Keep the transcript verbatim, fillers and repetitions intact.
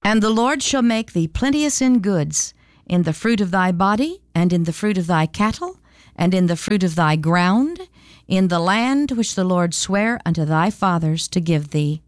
And the Lord shall make thee plenteous in goods, in the fruit of thy body, and in the fruit of thy cattle, and in the fruit of thy ground, in the land which the Lord sware unto thy fathers to give thee.